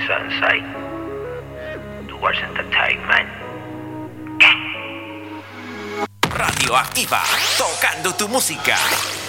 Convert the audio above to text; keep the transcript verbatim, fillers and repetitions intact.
Sunset. Towards Entertainment. Radio Activa, tocando tu música.